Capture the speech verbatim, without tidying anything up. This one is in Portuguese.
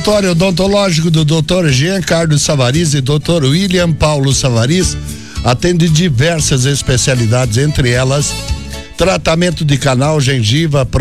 Consultório odontológico do doutor Jean Carlos Savariz e doutor William Paulo Savariz atende diversas especialidades, entre elas tratamento de canal, gengiva,